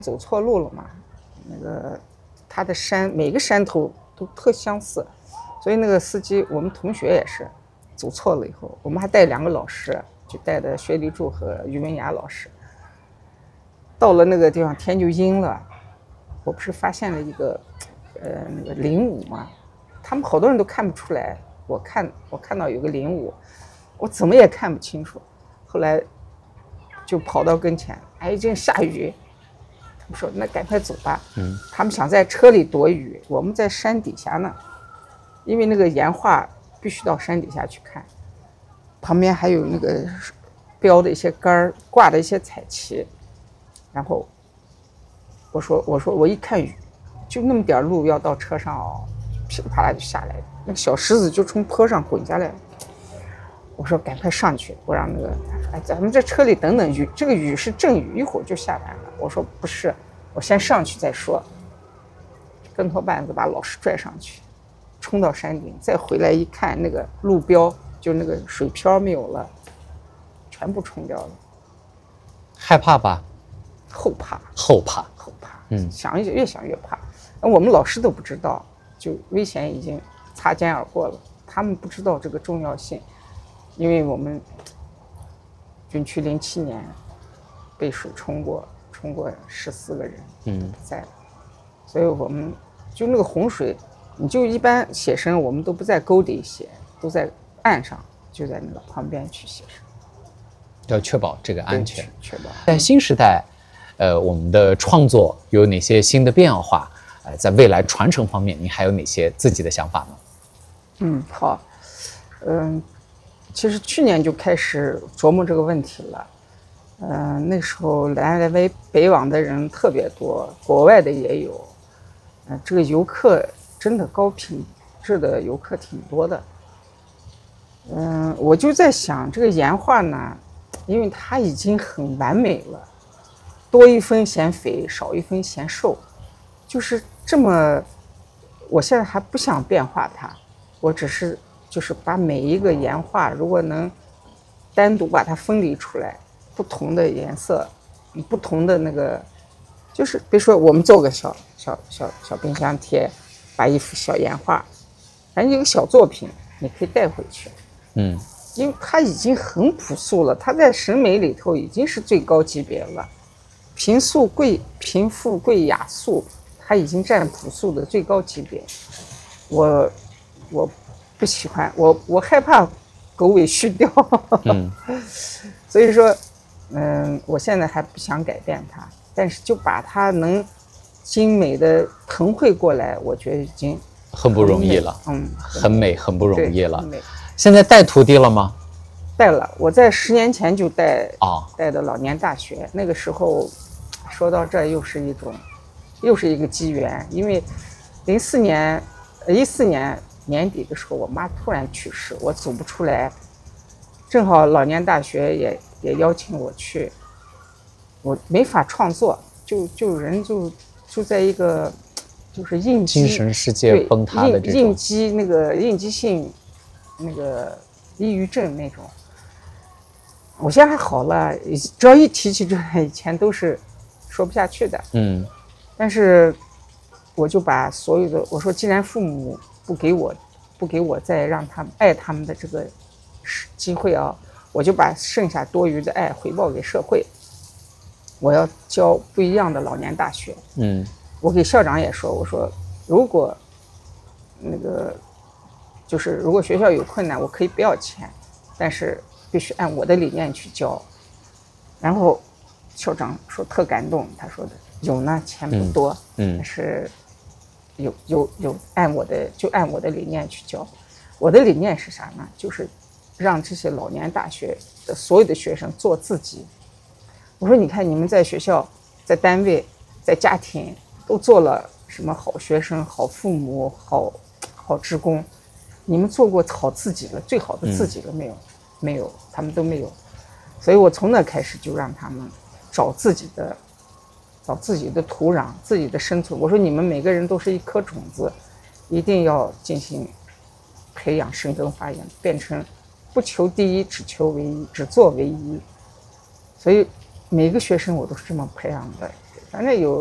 走错路了嘛，那个它的山每个山头都特相似，所以那个司机我们同学也是走错了以后，我们还带2个老师，就带的薛立柱和于文雅老师。到了那个地方天就阴了，我不是发现了一个那个灵舞嘛，他们好多人都看不出来，我看到有个灵舞，我怎么也看不清楚，后来就跑到跟前，哎，正下雨，他们说那赶快走吧，他们想在车里躲雨，我们在山底下呢，因为那个岩画必须到山底下去看，旁边还有那个标的一些杆挂的一些彩旗，然后我说我一看雨，就那么点路要到车上哦，噼里啪啦就下来，那个小石子就从坡上滚下来了。我说赶快上去，我让那个他说哎，咱们在车里等等雨，这个雨是阵雨，一会儿就下完了。我说不是，我先上去再说。跟头绊子把老师拽上去，冲到山顶，再回来一看，那个路标就那个水漂没有了，全部冲掉了。 害怕吧？ 后怕，越想越怕。我们老师都不知道，就危险已经擦肩而过了，他们不知道这个重要性，因为我们军区07年被水冲过14个人，不在了，所以我们就那个洪水，你就一般写生我们都不在沟底写，都在岸上，就在那个旁边去写生， 要确保这个安全。 确保。 在新时代，我们的创作有哪些新的变化？在未来传承方面，你还有哪些自己的想法呢？ 好，其实去年就开始琢磨这个问题了。那时候南北往的人特别多，国外的也有，这个游客真的高品质的游客挺多的。我就在想这个岩画呢，因为它已经很完美了，多一分嫌肥，少一分嫌瘦，就是这么。我现在还不想变化它，我只是就是把每一个岩画，如果能单独把它分离出来，不同的颜色，不同的那个，就是比如说我们做个小冰箱贴，把一幅小岩画，反正一个小作品，你可以带回去。因为它已经很朴素了，它在审美里头已经是最高级别了。贫富贵雅素，它已经占朴素的最高级别。我不喜欢，我害怕狗尾续貂。所以说，我现在还不想改变它，但是就把它能精美的腾绘过来，我觉得已经很不容易了。很美，很不容易了。现在带徒弟了吗？ 带了，我在10年前就带的老年大学。那个时候，说到这又是一个机缘，因为14年年底的时候，我妈突然去世，我走不出来，正好老年大学也邀请我去，我没法创作，就人就在一个就是应激精神世界崩塌的这种应激性那个抑郁症那种。我现在还好了，只要一提起这以前都是说不下去的。但是我就把所有的，我说既然父母不给我再让他们爱他们的这个机会啊，我就把剩下多余的爱回报给社会。我要教不一样的老年大学。我给校长也说，我说如果如果学校有困难，我可以不要钱，但是必须按我的理念去教。然后校长说特感动，他说的有呢，钱不多，但是有按我的理念去教。我的理念是啥呢？就是让这些老年大学的所有的学生做自己。我说你看你们在学校、在单位、在家庭都做了什么好学生、好父母、好职工，你们做过好自己了，最好的自己了没有？没有，他们都没有。所以我从那开始就让他们找自己的土壤，自己的生存。我说你们每个人都是一颗种子，一定要进行培养、生根发芽，变成不求第一，只求唯一，只做唯一。所以每个学生我都是这么培养的， 反正有